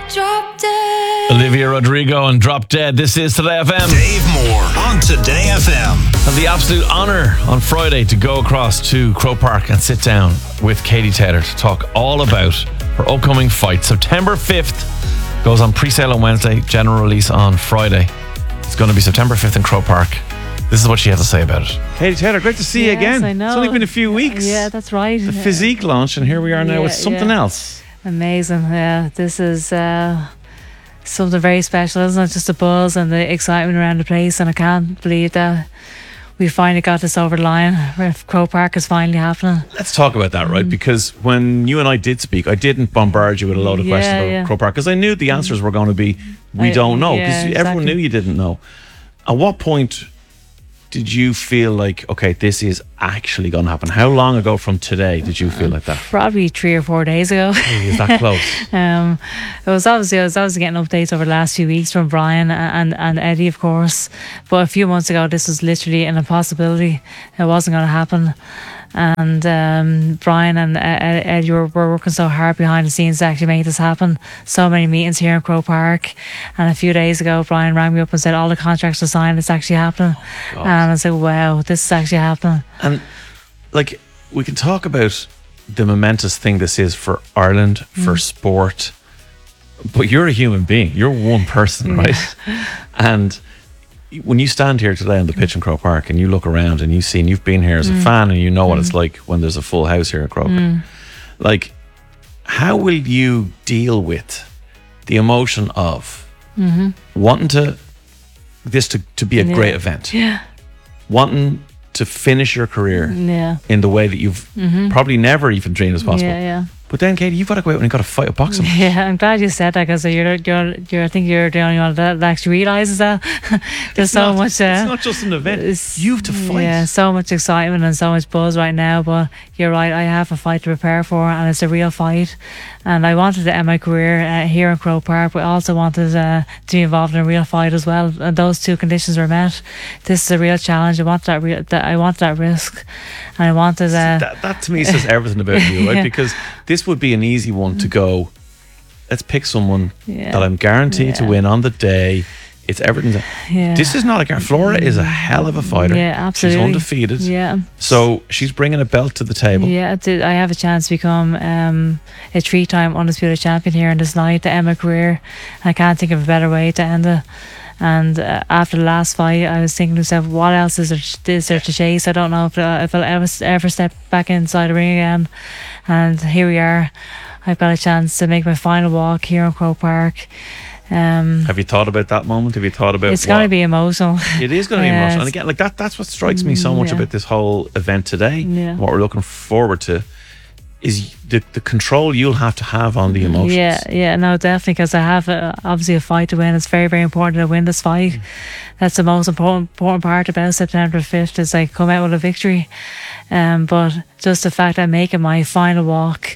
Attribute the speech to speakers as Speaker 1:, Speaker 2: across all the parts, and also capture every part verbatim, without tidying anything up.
Speaker 1: Drop Dead.
Speaker 2: Olivia Rodrigo and Drop Dead. This is Today F M.
Speaker 3: Dave Moore on Today F M.
Speaker 2: Had the absolute honour on Friday to go across to Croke Park and sit down with Katie Taylor to talk all about her upcoming fight. September fifth goes on pre-sale on Wednesday, general release on Friday. It's going to be September fifth in Croke Park. This is what she had to say about it. Katie Taylor, great to see
Speaker 4: yes,
Speaker 2: you again.
Speaker 4: I know.
Speaker 2: It's only been a few weeks.
Speaker 4: Yeah, that's right.
Speaker 2: The physique launch, and here we are now
Speaker 4: yeah,
Speaker 2: with something
Speaker 4: yeah.
Speaker 2: else.
Speaker 4: Amazing. Yeah, this is uh, something very special, isn't it? Just the buzz and the excitement around the place, and I can't believe that we finally got this over the line. Croke Park is finally happening.
Speaker 2: Let's talk about that, right? Mm. Because when you and I did speak, I didn't bombard you with a load of
Speaker 4: yeah,
Speaker 2: questions about
Speaker 4: yeah.
Speaker 2: Croke Park because I knew the answers were going to be, we
Speaker 4: I,
Speaker 2: don't know. Because
Speaker 4: yeah,
Speaker 2: everyone
Speaker 4: exactly.
Speaker 2: knew you didn't know. At what point did you feel like, okay, this is actually going to happen? How long ago from today did you feel like that?
Speaker 4: Probably three or four days ago.
Speaker 2: Hey, is that close?
Speaker 4: um, it was obviously I was obviously getting updates over the last few weeks from Brian and, and Eddie, of course. But a few months ago, this was literally an impossibility. It wasn't going to happen. And um, Brian and Eddie were, were working so hard behind the scenes to actually make this happen. So many meetings here in Croke Park. And a few days ago, Brian rang me up and said all the contracts are signed. It's actually happening.
Speaker 2: Oh,
Speaker 4: and I was like, wow, this is actually happening.
Speaker 2: And like, we can talk about the momentous thing this is for Ireland, for mm. sport, but you're a human being. You're one person, right? Yeah. And when you stand here today on the pitch in Croke Park and you look around and you see, and you've been here as a mm. fan and you know what mm. it's like when there's a full house here at Croke, mm. like, how will you deal with the emotion of mm-hmm. wanting to this to, to be a yeah. great event,
Speaker 4: yeah,
Speaker 2: wanting to finish your career
Speaker 4: yeah.
Speaker 2: in the way that you've
Speaker 4: mm-hmm.
Speaker 2: probably never even dreamed as possible.
Speaker 4: Yeah, yeah.
Speaker 2: But then, Katie, you've got to go out and you've got to fight a boxing match.
Speaker 4: Yeah, I'm glad you said that because you're, you're, you're, I think you're the only one that actually realises that. There's
Speaker 2: it's
Speaker 4: so
Speaker 2: not,
Speaker 4: much. Uh,
Speaker 2: it's not just an event. You have to fight.
Speaker 4: Yeah, so much excitement and so much buzz right now. But you're right, I have a fight to prepare for, and it's a real fight. And I wanted to end my career uh, here in Croke Park, but I also wanted uh, to be involved in a real fight as well. And those two conditions were met. This is a real challenge. I want that. Re- that I want that risk, and I wanted. Uh,
Speaker 2: that, that to me says everything about you, right?
Speaker 4: Yeah.
Speaker 2: Because this would be an easy one to go, let's pick someone
Speaker 4: yeah.
Speaker 2: that I'm guaranteed
Speaker 4: yeah.
Speaker 2: to win on the day. It's everything. That,
Speaker 4: yeah.
Speaker 2: This is not a guarantee. Flora is a hell of a fighter.
Speaker 4: Yeah, absolutely.
Speaker 2: She's undefeated.
Speaker 4: Yeah.
Speaker 2: So she's bringing a belt to the table.
Speaker 4: Yeah, I have a chance to become um, a three-time undisputed champion here in this night, to end my career. I can't think of a better way to end it. And uh, after the last fight, I was thinking to myself, what else is there, is there to chase? I don't know if, uh, if I'll ever, ever step back inside the ring again. And here we are. I've got a chance to make my final walk here in Croke Park. Um,
Speaker 2: Have you thought about that moment? Have you thought about
Speaker 4: it's going to be emotional.
Speaker 2: It is going to be
Speaker 4: yeah,
Speaker 2: emotional. And again, like that, that's what strikes me so much
Speaker 4: yeah.
Speaker 2: about this whole event today.
Speaker 4: Yeah.
Speaker 2: What we're looking forward to is the, the control you'll have to have on the emotions.
Speaker 4: Yeah, yeah, no, definitely, because I have a, obviously a fight to win. It's very, very important to win this fight. Mm. That's the most important, important part about September fifth, is I come out with a victory. Um, but just the fact I'm making my final walk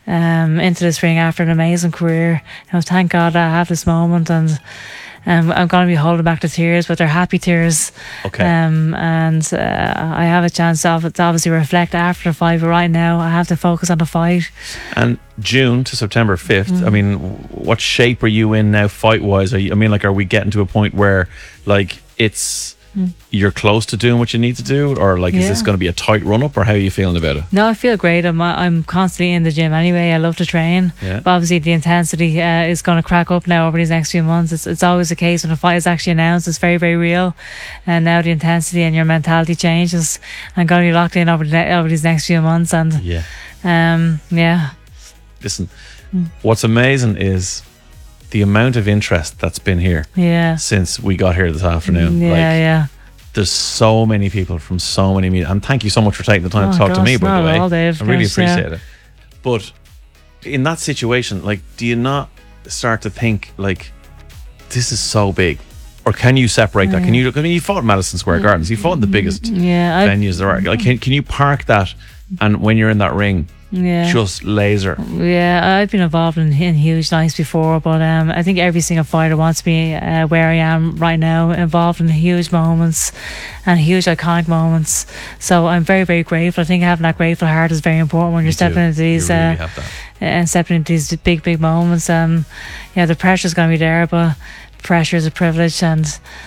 Speaker 4: um, into this ring after an amazing career, you know, thank God I have this moment, and Um, I'm going to be holding back the tears, but they're happy tears.
Speaker 2: Okay.
Speaker 4: Um, and uh, I have a chance to obviously reflect after the fight, but right now I have to focus on the fight.
Speaker 2: And June to September fifth,
Speaker 4: Mm.
Speaker 2: I mean, what shape are you in now fight-wise? Are you, I mean, like, are we getting to a point where, like, it's... Mm. you're close to doing what you need to do, or like, is
Speaker 4: Yeah.
Speaker 2: this going to be a tight run-up, or how are you feeling about it?
Speaker 4: No, I feel great. I'm I'm constantly in the gym anyway. I love to train.
Speaker 2: Yeah.
Speaker 4: But obviously the intensity uh, is going to crack up now over these next few months. It's it's always the case when a fight is actually announced. It's very, very real. And now the intensity and your mentality changes. I'm going to be locked in over the ne- over these next few months. And
Speaker 2: yeah,
Speaker 4: um, yeah.
Speaker 2: Listen, mm. what's amazing is the amount of interest that's been here
Speaker 4: yeah.
Speaker 2: since we got here this afternoon.
Speaker 4: Yeah,
Speaker 2: like,
Speaker 4: yeah.
Speaker 2: There's so many people from so many media, and thank you so much for taking the time
Speaker 4: oh,
Speaker 2: to talk
Speaker 4: gosh,
Speaker 2: to me, by the way.
Speaker 4: All, Dave,
Speaker 2: I really
Speaker 4: gosh,
Speaker 2: appreciate
Speaker 4: yeah.
Speaker 2: it. But in that situation, like, do you not start to think, like, this is so big? Or can you separate that? Can you, I mean, you fought in Madison Square Gardens, you fought in the biggest
Speaker 4: yeah,
Speaker 2: venues there are. Like, can, can you park that, and when you're in that ring,
Speaker 4: Yeah.
Speaker 2: just laser.
Speaker 4: Yeah, I've been involved in, in huge nights before, but um, I think every single fighter wants to be uh, where I am right now, involved in huge moments and huge iconic moments. So I'm very, very grateful. I think having that grateful heart is very important when you're
Speaker 2: You
Speaker 4: stepping
Speaker 2: do.
Speaker 4: into these
Speaker 2: You really
Speaker 4: uh,
Speaker 2: have that.
Speaker 4: and stepping into these big, big moments. Um, yeah, the pressure's going to be there, but pressure is a privilege, and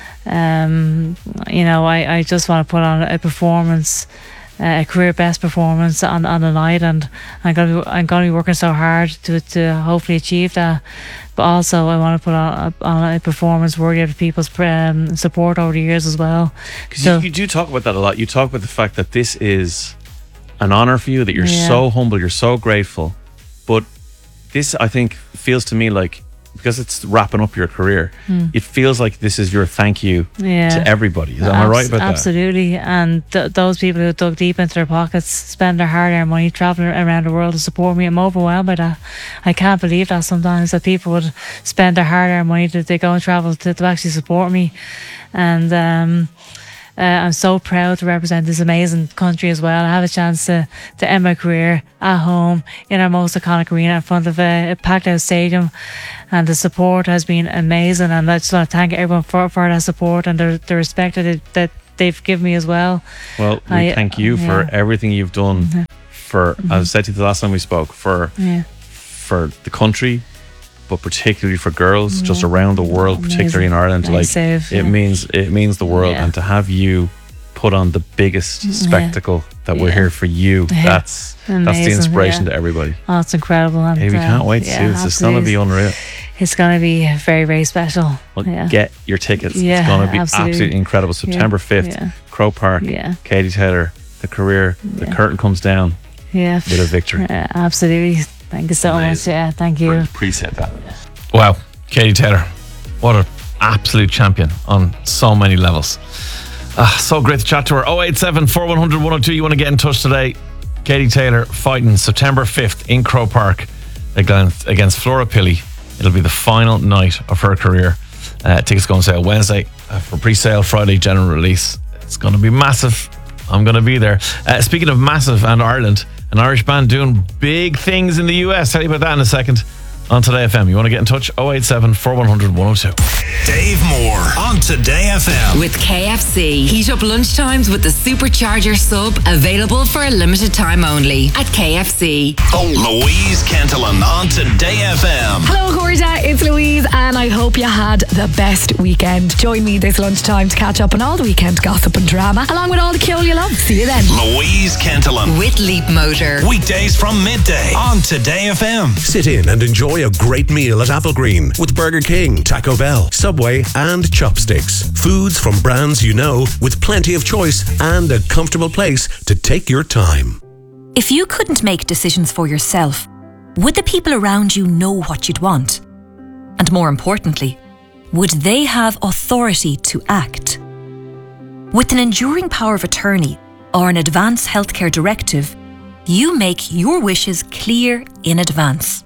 Speaker 4: um, you know, I, I just want to put on a performance. Uh, a career best performance on on the night, and I'm gonna be, I'm gonna be working so hard to to hopefully achieve that. But also, I want to put on a, on a performance worthy of people's um, support over the years as well.
Speaker 2: Because
Speaker 4: So-
Speaker 2: you, you do talk about that a lot. You talk about the fact that this is an honor for you, that you're
Speaker 4: Yeah.
Speaker 2: so humble, you're so grateful. But this, I think, feels to me like, because it's wrapping up your career, it feels like this is your thank you
Speaker 4: Hmm. Yeah.
Speaker 2: to everybody. Am I
Speaker 4: Abs-
Speaker 2: right about that?
Speaker 4: Absolutely. And th- those people who dug deep into their pockets, spend their hard-earned money traveling around the world to support me, I'm overwhelmed by that. I can't believe that sometimes, that people would spend their hard-earned money to, to go and travel to, to actually support me. And um, uh, I'm so proud to represent this amazing country as well. I have a chance to, to end my career at home in our most iconic arena in front of a, a packed out stadium. And the support has been amazing, and I just want to thank everyone for, for that support and the, the respect that, it, that they've given me as well.
Speaker 2: Well, we
Speaker 4: I-
Speaker 2: thank you for
Speaker 4: yeah.
Speaker 2: everything you've done for, as I said to you the last time we spoke, for
Speaker 4: Yeah.
Speaker 2: for the country, but particularly for girls just around the world, particularly in
Speaker 4: Amazing.
Speaker 2: Ireland.
Speaker 4: Nice
Speaker 2: Like
Speaker 4: save,
Speaker 2: it
Speaker 4: yeah.
Speaker 2: means it means the world,
Speaker 4: Yeah.
Speaker 2: and to have you put on the biggest spectacle that we're
Speaker 4: Yeah.
Speaker 2: here for you.
Speaker 4: Yeah.
Speaker 2: That's that's the
Speaker 4: Amazing,
Speaker 2: inspiration
Speaker 4: yeah.
Speaker 2: to everybody.
Speaker 4: Oh, it's incredible. And,
Speaker 2: Hey, we
Speaker 4: uh,
Speaker 2: can't wait to
Speaker 4: yeah,
Speaker 2: see this. It's going to be
Speaker 4: absolutely.
Speaker 2: unreal.
Speaker 4: It's going to be very, very special.
Speaker 2: Well,
Speaker 4: yeah.
Speaker 2: get your tickets.
Speaker 4: Yeah,
Speaker 2: it's going to be
Speaker 4: absolutely.
Speaker 2: absolutely, incredible. September fifth,
Speaker 4: Yeah.
Speaker 2: Croke Park,
Speaker 4: Yeah.
Speaker 2: Katie Taylor, the career, the
Speaker 4: Yeah.
Speaker 2: curtain comes down
Speaker 4: Yeah.
Speaker 2: with a victory.
Speaker 4: Yeah, absolutely. Thank you so
Speaker 2: Amazing.
Speaker 4: much. Yeah, thank you.
Speaker 2: Appreciate that. Wow, Katie Taylor, what an absolute champion on so many levels. Ah, so great to chat to her. oh eight seven, four one zero zero, one oh two. You want to get in touch today? Katie Taylor fighting September fifth in Croke Park against, against Flora Pilley. It'll be the final night of her career. Uh, tickets go on sale Wednesday uh, for pre-sale, Friday general release. It's going to be massive. I'm going to be there. Uh, speaking of massive and Ireland, an Irish band doing big things in the U S. Tell you about that in a second on Today F M. You want to get in touch? oh eight seven, four one zero zero, one oh two.
Speaker 3: Dave Moore on Today F M.
Speaker 1: With K F C. Heat up lunchtimes with the Supercharger sub, available for a limited time only at K F C.
Speaker 3: Louise Cantillon on Today F M.
Speaker 5: Hello, Gorda. It's Louise, and I hope you had the best weekend. Join me this lunchtime to catch up on all the weekend gossip and drama, along with all the Kill you love. See you then.
Speaker 3: Louise Cantillon.
Speaker 1: With Leap Motor.
Speaker 3: Weekdays from midday on Today F M.
Speaker 6: Sit in and enjoy a great meal at Applegreen with Burger King, Taco Bell, Subway and Chopsticks. Foods from brands you know, with plenty of choice and a comfortable place to take your time.
Speaker 7: If you couldn't make decisions for yourself, would the people around you know what you'd want? And more importantly, would they have authority to act? With an enduring power of attorney or an advance healthcare directive, you make your wishes clear in advance.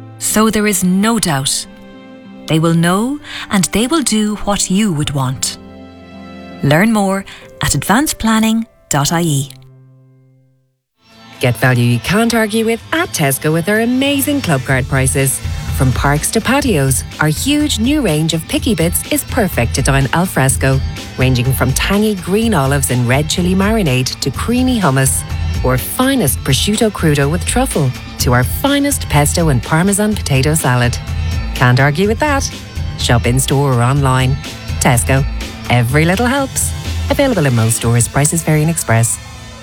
Speaker 7: So there is no doubt. They will know and they will do what you would want. Learn more at advance planning dot I E.
Speaker 8: Get value you can't argue with at Tesco with our amazing club card prices. From parks to patios, our huge new range of picky bits is perfect to dine al fresco, ranging from tangy green olives and red chili marinade to creamy hummus, or finest prosciutto crudo with truffle, to our finest pesto and parmesan potato salad. Can't argue with that. Shop in store or online. Tesco. Every little helps. Available in most stores. Prices vary in Express.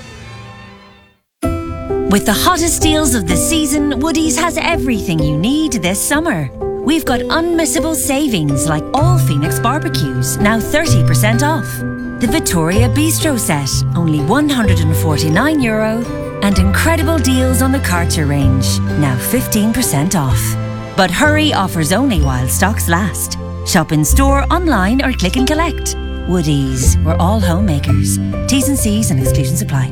Speaker 9: With the hottest deals of the season, Woodies has everything you need this summer. We've got unmissable savings like all Phoenix barbecues, now thirty percent off. The Victoria Bistro set, only one hundred forty-nine euro. And incredible deals on the Karcher range, now fifteen percent off. But hurry, offers only while stocks last. Shop in store, online or click and collect. Woodies, we're all homemakers. T's and C's and exclusions apply.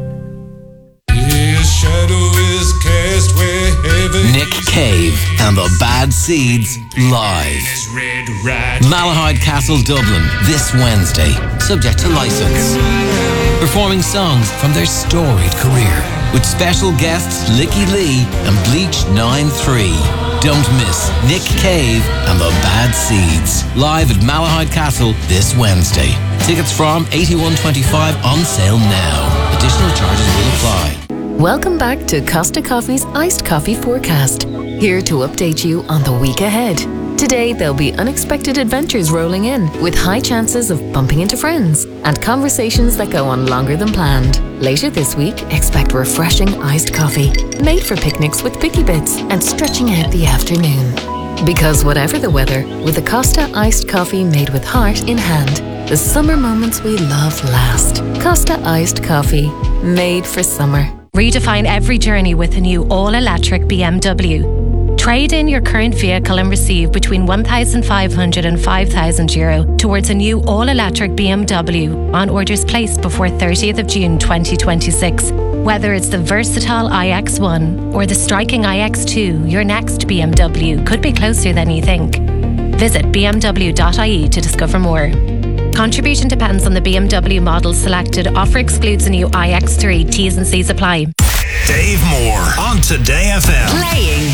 Speaker 10: His shadow is cast wherever
Speaker 11: Nick Cave and the Bad Seeds live.
Speaker 10: red right.
Speaker 11: Malahide Castle, Dublin, this Wednesday, subject to license. Performing songs from their storied career. with special guests Licky Lee and Bleach nine three. Don't miss Nick Cave and the Bad Seeds, live at Malahide Castle this Wednesday. Tickets from eighty-one twenty-five on sale now. Additional charges will apply.
Speaker 12: Welcome back to Costa Coffee's Iced Coffee Forecast. Here to update you on the week ahead. Today there'll be unexpected adventures rolling in, with high chances of bumping into friends and conversations that go on longer than planned. Later this week, expect refreshing iced coffee, made for picnics with Picky Bits and stretching out the afternoon. Because whatever the weather, with a Costa iced coffee made with heart in hand, the summer moments we love last. Costa iced coffee, made for summer.
Speaker 13: Redefine every journey with a new all-electric B M W. Trade in your current vehicle and receive between one thousand five hundred and five thousand euro towards a new all-electric B M W on orders placed before thirtieth of June twenty twenty-six. Whether it's the versatile i X one or the striking i X two, your next B M W could be closer than you think. Visit b m w dot i e to discover more. Contribution depends on the B M W model selected. Offer excludes a new i X three. T's and C's apply.
Speaker 3: Dave Moore on Today F M.
Speaker 1: Playing